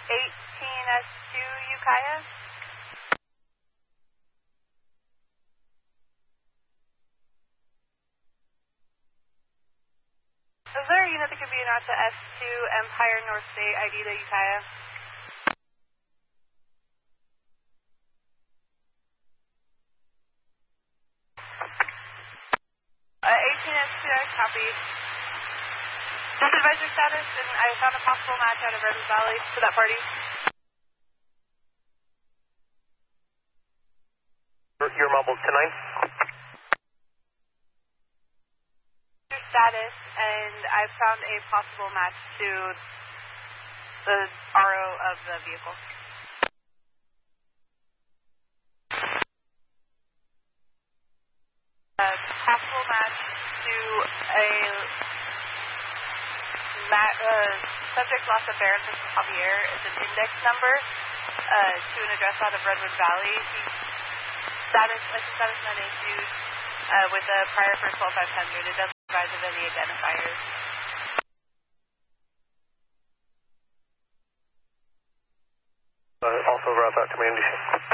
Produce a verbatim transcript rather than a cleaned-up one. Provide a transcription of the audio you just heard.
eighteen S two Ukiah. Is there a unit that could be out to S two Empire North State I D to Ukiah? Uh, eighteen S two, copy. Just advisor status, and I found a possible match out of Redwood Valley to that party. You're mobile to nine. Status, and I found a possible match to the R O of the vehicle. A possible match to a ma- uh, subject loss of Baron from Javier. It's an index number uh, to an address out of Redwood Valley. Status, uh, status none issued uh, with a prior for twelve five hundred. It doesn't advise of any identifiers. Uh, also route that to Mandy.